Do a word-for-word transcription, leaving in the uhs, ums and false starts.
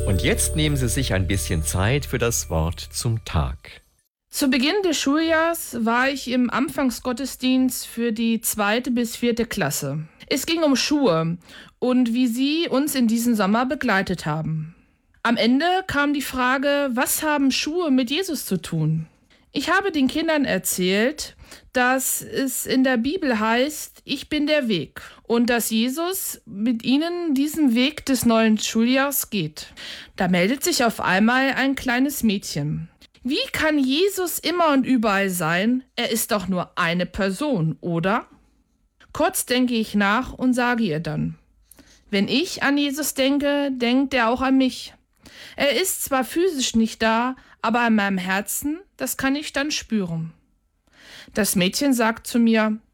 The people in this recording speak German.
Und jetzt nehmen Sie sich ein bisschen Zeit für das Wort zum Tag. Zu Beginn des Schuljahrs war ich im Anfangsgottesdienst für die zweite bis vierte Klasse. Es ging um Schuhe und wie sie uns in diesem Sommer begleitet haben. Am Ende kam die Frage, was haben Schuhe mit Jesus zu tun? Ich habe den Kindern erzählt, dass es in der Bibel heißt, ich bin der Weg und dass Jesus mit ihnen diesen Weg des neuen Schuljahrs geht. Da meldet sich auf einmal ein kleines Mädchen. Wie kann Jesus immer und überall sein? Er ist doch nur eine Person, oder? Kurz denke ich nach und sage ihr dann, wenn ich an Jesus denke, denkt er auch an mich. Er ist zwar physisch nicht da, aber in meinem Herzen, das kann ich dann spüren. Das Mädchen sagt zu mir,